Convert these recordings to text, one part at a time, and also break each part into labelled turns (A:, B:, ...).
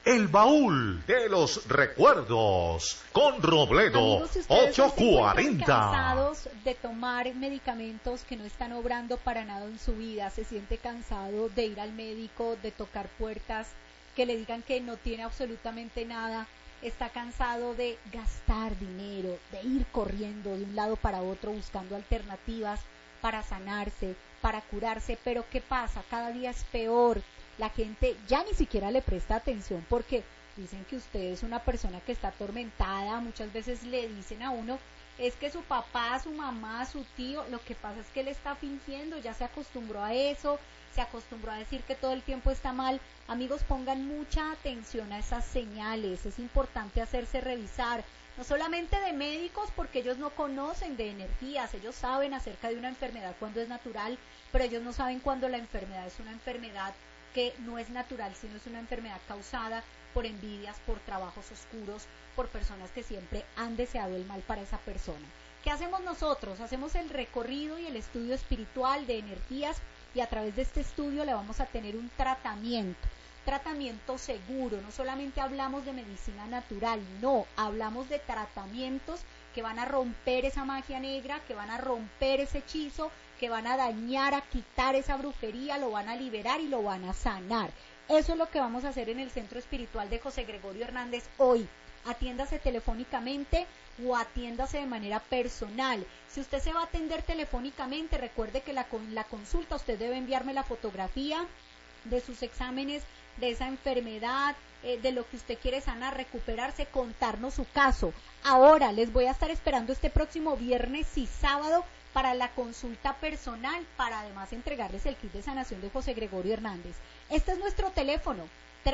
A: El baúl de los recuerdos con Robledo.
B: Amigos, si ustedes se encuentran
A: 840.
B: cansados de tomar medicamentos que no están obrando para nada en su vida, se siente cansado de ir al médico, de tocar puertas, que le digan que no tiene absolutamente nada, está cansado de gastar dinero, de ir corriendo de un lado para otro buscando alternativas para sanarse, para curarse, pero ¿qué pasa? Cada día es peor. La gente ya ni siquiera le presta atención porque dicen que usted es una persona que está atormentada. Muchas veces le dicen a uno, es que su papá, su mamá, su tío, lo que pasa es que él está fingiendo, ya se acostumbró a eso, se acostumbró a decir que todo el tiempo está mal. Amigos, pongan mucha atención a esas señales, es importante hacerse revisar, no solamente de médicos, porque ellos no conocen de energías, ellos saben acerca de una enfermedad cuando es natural, pero ellos no saben cuando la enfermedad es una enfermedad que no es natural, sino es una enfermedad causada por envidias, por trabajos oscuros, por personas que siempre han deseado el mal para esa persona. ¿Qué hacemos nosotros? Hacemos el recorrido y el estudio espiritual de energías y a través de este estudio le vamos a tener un tratamiento seguro. No solamente hablamos de medicina natural, no, hablamos de tratamientos que van a romper esa magia negra, que van a romper ese hechizo, que van a dañar, a quitar esa brujería, lo van a liberar y lo van a sanar. Eso es lo que vamos a hacer en el Centro Espiritual de José Gregorio Hernández hoy. Atiéndase telefónicamente o atiéndase de manera personal. Si usted se va a atender telefónicamente, recuerde que la consulta usted debe enviarme la fotografía de sus exámenes, de esa enfermedad, de lo que usted quiere sanar, recuperarse, contarnos su caso. Ahora les voy a estar esperando este próximo viernes y sábado para la consulta personal, para además entregarles el kit de sanación de José Gregorio Hernández. Este es nuestro teléfono,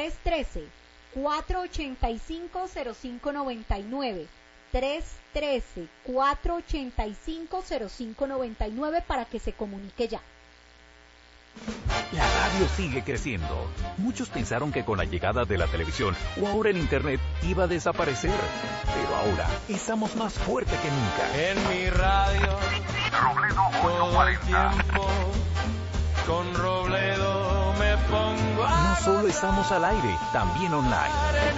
B: 313-485-0599, 313-485-0599 para que se comunique ya.
C: La radio sigue creciendo. Muchos pensaron que con la llegada de la televisión o ahora el internet iba a desaparecer. Pero ahora estamos más fuerte que nunca.
D: En mi radio,
A: Robledo
D: todo el
A: 840.
D: tiempo, con Robledo me pongo a
C: No solo estamos al aire, también online.